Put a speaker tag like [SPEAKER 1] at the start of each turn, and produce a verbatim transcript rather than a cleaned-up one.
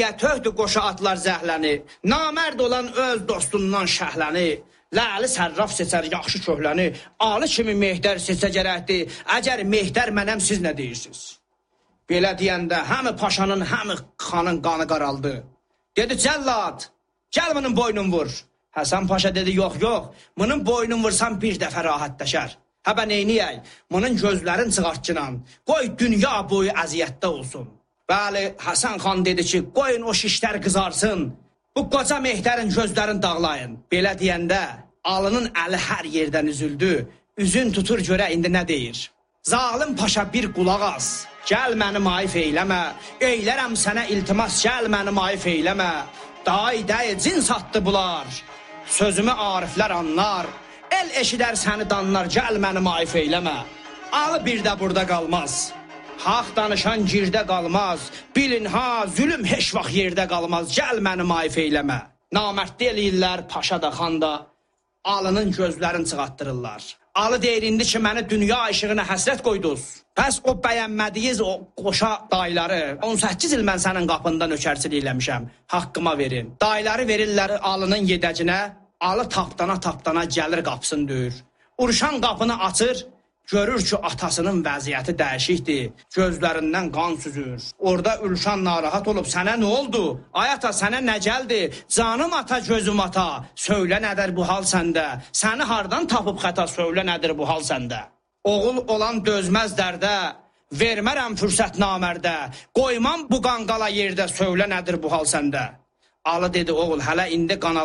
[SPEAKER 1] Elə töhdü qoşa atlar zəhləni, namərd olan öz dostundan şəhləni, ləli sərraf seçər yaxşı köhləni, alı kimi Mehdər seçə gərəkdir, əgər Mehdər mənəm siz nə deyirsiniz? Belə deyəndə həmi paşanın, həmi xanın qanı qaraldı. Dedi, cəllad, gəl bunun boynun vur. Həsən Paşa dedi, yox, yox, bunun boynun vursan bir dəfə rahatləşər. Hə, bə neyniyək, bunun gözlərin çıxartçınan, qoy dünya boyu əziyyətdə olsun. Bəli, Həsən xan dedi ki, qoyun o şişlər qızarsın, bu qoca Mehdərin gözlərini dağlayın. Belə deyəndə, alının əli hər yerdən üzüldü, üzün tutur görə indi nə deyir? Zalim Paşa bir qulaq az, gəl məni maif eyləmə, eylərəm sənə iltimas, gəl məni maif eyləmə. Day dəy cin satdı bunlar, sözümü ariflər anlar, el eşidər səni danlar, gəl məni maif eyləmə. Alı bir də burada qalmaz. Haq danışan girdə qalmaz, bilin ha, zülüm heç vaxt yerdə qalmaz, gəl məni maif eyləmə. Namərdli eləyirlər, paşa da, xan da, alının gözlərini çıxartdırırlar. Alı deyir indi ki, məni dünya işığına həsrət qoyduz. Bəs o bəyənmədiyiz o qoşa dayları, on səkkiz il mən sənin qapında nökərçilik eləmişəm, haqqıma verin. Dayları verirlər alının yedəcinə, alı tapdana tapdana gəlir qapısını döyür. Urşan qapını açır, görür ki, atasının vəziyyəti dəyişikdir, gözlərindən qan süzür. Orada Ülşan narahat olub, sənə nə oldu? Ay ata, sənə nə gəldi? Canım ata, gözüm ata, söylə nədir bu hal səndə? Səni hardan tapıb xəta, söylə nədir bu hal səndə? Oğul olan dözməz dərdə, vermərəm fürsət namərdə, qoymam bu qanqala yerdə, söylə nədir bu hal səndə? Alı dedi, oğul, hələ indi qanal